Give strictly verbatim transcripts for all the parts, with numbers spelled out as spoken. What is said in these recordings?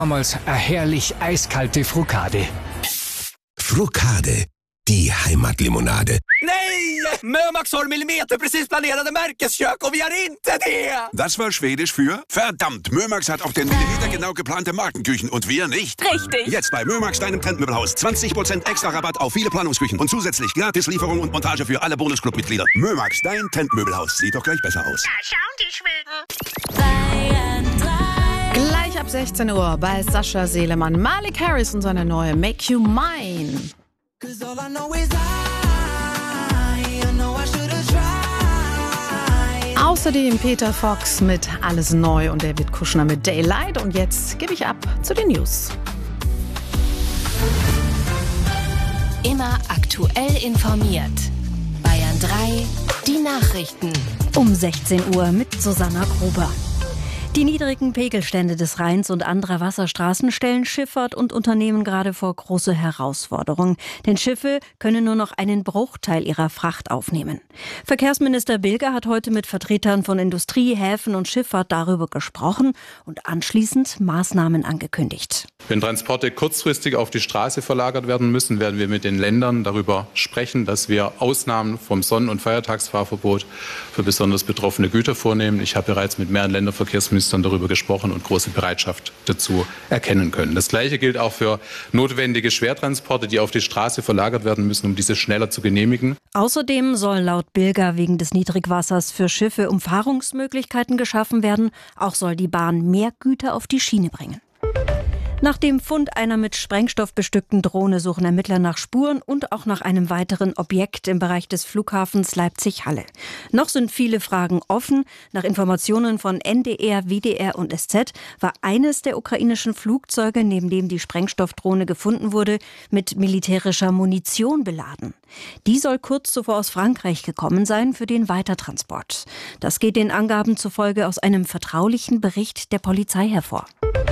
Damals eine herrlich eiskalte Frukade. Frukade, die Heimatlimonade. Nej! Mörmax har millimeterprecis planerade märkeskök och vi har inte det! Das war Schwedisch für verdammt, Mörmax hat auch den millimetergenau geplante Markenküchen und wir nicht. Richtig. Jetzt bei Mörmax, deinem Trendmöbelhaus. zwanzig Prozent extra Rabatt auf viele Planungsküchen und zusätzlich Gratislieferung und Montage für alle Bonusclub-Mitglieder. Mörmax, dein Trendmöbelhaus. Sieht doch gleich besser aus. Da schauen die Schweden. Gleich ab sechzehn Uhr bei Sascha Selemann, Malik Harris und seine neue Make You Mine. Außerdem Peter Fox mit Alles Neu und David Kushner mit Daylight. Und jetzt gebe ich ab zu den News. Immer aktuell informiert. Bayern drei, die Nachrichten. Um sechzehn Uhr mit Susanna Gruber. Die niedrigen Pegelstände des Rheins und anderer Wasserstraßen stellen Schifffahrt und Unternehmen gerade vor große Herausforderungen. Denn Schiffe können nur noch einen Bruchteil ihrer Fracht aufnehmen. Verkehrsminister Bilger hat heute mit Vertretern von Industrie, Häfen und Schifffahrt darüber gesprochen und anschließend Maßnahmen angekündigt. Wenn Transporte kurzfristig auf die Straße verlagert werden müssen, werden wir mit den Ländern darüber sprechen, dass wir Ausnahmen vom Sonnen- und Feiertagsfahrverbot für besonders betroffene Güter vornehmen. Ich habe bereits mit mehreren Länderverkehrsministern darüber gesprochen und große Bereitschaft dazu erkennen können. Das Gleiche gilt auch für notwendige Schwertransporte, die auf die Straße verlagert werden müssen, um diese schneller zu genehmigen. Außerdem soll laut Bilger wegen des Niedrigwassers für Schiffe Umfahrungsmöglichkeiten geschaffen werden. Auch soll die Bahn mehr Güter auf die Schiene bringen. Nach dem Fund einer mit Sprengstoff bestückten Drohne suchen Ermittler nach Spuren und auch nach einem weiteren Objekt im Bereich des Flughafens Leipzig-Halle. Noch sind viele Fragen offen. Nach Informationen von N D R, W D R und S Z war eines der ukrainischen Flugzeuge, neben dem die Sprengstoffdrohne gefunden wurde, mit militärischer Munition beladen. Die soll kurz zuvor aus Frankreich gekommen sein für den Weitertransport. Das geht den Angaben zufolge aus einem vertraulichen Bericht der Polizei hervor.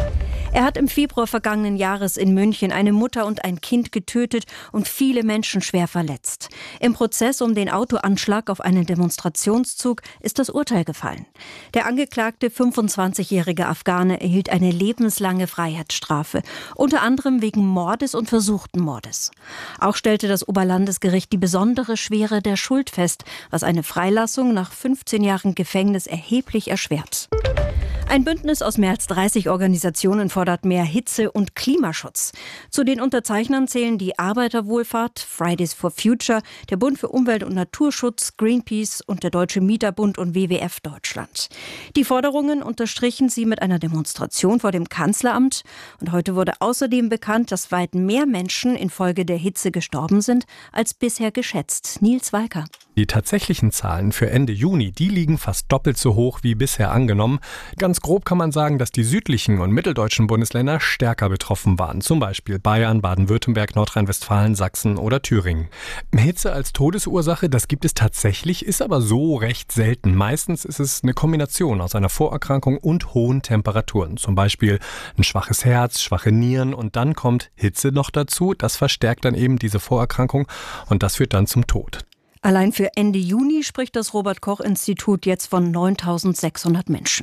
Er hat im Februar vergangenen Jahres in München eine Mutter und ein Kind getötet und viele Menschen schwer verletzt. Im Prozess um den Autoanschlag auf einen Demonstrationszug ist das Urteil gefallen. Der angeklagte fünfundzwanzigjährige Afghane erhielt eine lebenslange Freiheitsstrafe, unter anderem wegen Mordes und versuchten Mordes. Auch stellte das Oberlandesgericht die besondere Schwere der Schuld fest, was eine Freilassung nach fünfzehn Jahren Gefängnis erheblich erschwert. Ein Bündnis aus mehr als dreißig Organisationen fordert mehr Hitze- und Klimaschutz. Zu den Unterzeichnern zählen die Arbeiterwohlfahrt, Fridays for Future, der Bund für Umwelt- und Naturschutz, Greenpeace und der Deutsche Mieterbund und W W F Deutschland. Die Forderungen unterstrichen sie mit einer Demonstration vor dem Kanzleramt. Und heute wurde außerdem bekannt, dass weit mehr Menschen infolge der Hitze gestorben sind, als bisher geschätzt. Nils Walker. Die tatsächlichen Zahlen für Ende Juni, die liegen fast doppelt so hoch wie bisher angenommen. Ganz grob kann man sagen, dass die südlichen und mitteldeutschen Bundesländer stärker betroffen waren. Zum Beispiel Bayern, Baden-Württemberg, Nordrhein-Westfalen, Sachsen oder Thüringen. Hitze als Todesursache, das gibt es tatsächlich, ist aber so recht selten. Meistens ist es eine Kombination aus einer Vorerkrankung und hohen Temperaturen. Zum Beispiel ein schwaches Herz, schwache Nieren und dann kommt Hitze noch dazu. Das verstärkt dann eben diese Vorerkrankung und das führt dann zum Tod. Allein für Ende Juni spricht das Robert-Koch-Institut jetzt von neuntausendsechshundert Menschen.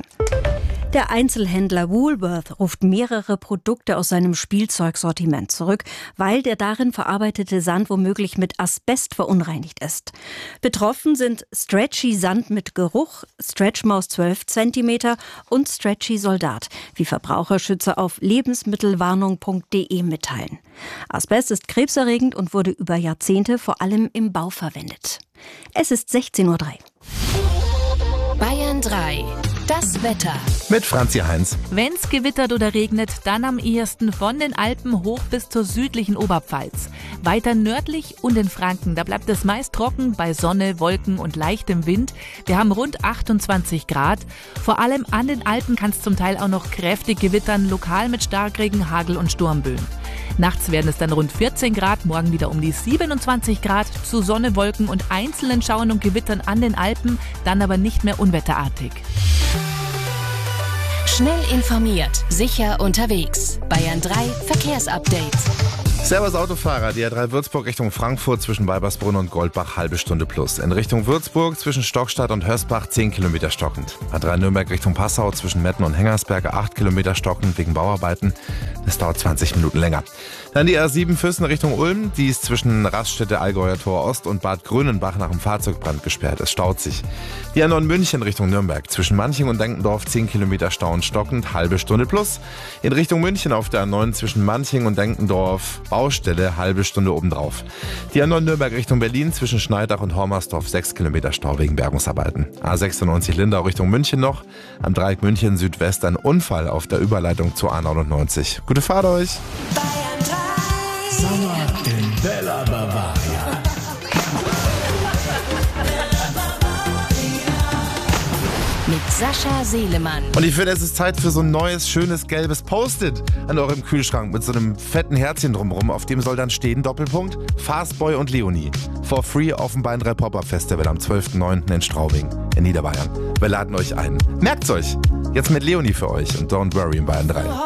Der Einzelhändler Woolworth ruft mehrere Produkte aus seinem Spielzeugsortiment zurück, weil der darin verarbeitete Sand womöglich mit Asbest verunreinigt ist. Betroffen sind Stretchy Sand mit Geruch, Stretchmaus zwölf Zentimeter und Stretchy Soldat, wie Verbraucherschützer auf lebensmittelwarnung punkt de mitteilen. Asbest ist krebserregend und wurde über Jahrzehnte vor allem im Bau verwendet. Es ist sechzehn Uhr drei. Bayern drei. Das Wetter. Mit Franzi Heinz. Wenn's gewittert oder regnet, dann am ehesten von den Alpen hoch bis zur südlichen Oberpfalz. Weiter nördlich und in Franken, da bleibt es meist trocken bei Sonne, Wolken und leichtem Wind. Wir haben rund achtundzwanzig Grad. Vor allem an den Alpen kann es zum Teil auch noch kräftig gewittern, lokal mit Starkregen, Hagel und Sturmböen. Nachts werden es dann rund vierzehn Grad, morgen wieder um die siebenundzwanzig Grad, zu Sonne, Wolken und einzelnen Schauern und Gewittern an den Alpen, dann aber nicht mehr unwetterartig. Schnell informiert, sicher unterwegs. Bayern drei Verkehrsupdate. Servus Autofahrer, die A drei Würzburg Richtung Frankfurt zwischen Weibersbrunn und Goldbach halbe Stunde plus. In Richtung Würzburg zwischen Stockstadt und Hösbach zehn Kilometer stockend. A drei Nürnberg Richtung Passau zwischen Metten und Hengersberge acht Kilometer stockend wegen Bauarbeiten. Das dauert zwanzig Minuten länger. Dann die A sieben Füssen Richtung Ulm, die ist zwischen Raststätte Allgäuer Tor Ost und Bad Grönenbach nach einem Fahrzeugbrand gesperrt. Es staut sich. Die A neun München Richtung Nürnberg zwischen Manching und Denkendorf zehn Kilometer Stau und stockend, halbe Stunde plus. In Richtung München auf der A neun zwischen Manching und Denkendorf Baustelle, halbe Stunde obendrauf. Die A neun Nürnberg Richtung Berlin zwischen Schneidach und Hormersdorf sechs Kilometer Stau wegen Bergungsarbeiten. A sechsundneunzig Lindau Richtung München noch. Am Dreieck München Südwest ein Unfall auf der Überleitung zur A neunundneunzig. Gute Fahrt euch! Sommer in Bella Bavaria. Mit Sascha Selemann. Und ich finde, es ist Zeit für so ein neues, schönes, gelbes Post-it an eurem Kühlschrank mit so einem fetten Herzchen drumrum. Auf dem soll dann stehen, Doppelpunkt, Fastboy und Leonie. For free auf dem Bayern drei Pop-Up Festival am zwölften neunten in Straubing in Niederbayern. Wir laden euch ein. Merkt's euch! Jetzt mit Leonie für euch und Don't Worry in Bayern drei.